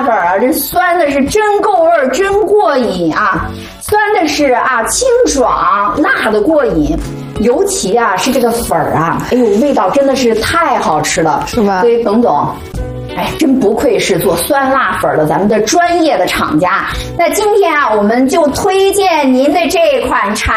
粉啊，这酸的是真够味儿，真过瘾啊！酸的是啊清爽，辣的过瘾。尤其啊是这个粉儿啊，哎呦，味道真的是太好吃了， 是吧？ 所以董总，哎，真不愧是做酸辣粉的咱们的专业的厂家。那今天啊，我们就推荐您的这款产